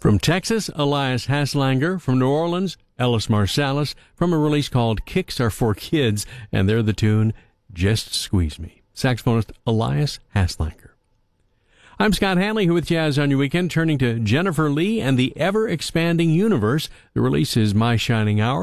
From Texas, Elias Haslanger. From New Orleans, Ellis Marsalis. From a release called Kicks Are for Kids, and they're the tune Just Squeeze Me. Saxophonist Elias Haslanger. I'm Scott Hanley, here with Jazz on Your Weekend, turning to Jennifer Lee and the Ever-Expanding Universe. The release is My Shining Hour.